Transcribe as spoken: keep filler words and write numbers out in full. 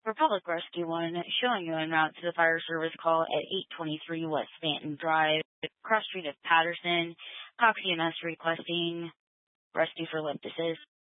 Republic Rescue one, showing you en route to the fire service call at eight twenty-three West Stanton Drive, cross street of Patterson. Cox E M S requesting rescue for limp assist.